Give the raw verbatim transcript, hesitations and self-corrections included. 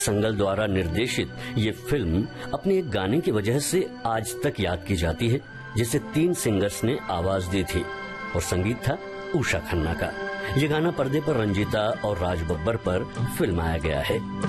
संगल द्वारा निर्देशित ये फिल्म अपने एक गाने की वजह से आज तक याद की जाती है, जिसे तीन सिंगर्स ने आवाज दी थी और संगीत था उषा खन्ना का। ये गाना पर्दे पर रंजीता और राज बब्बर पर फिल्माया गया है।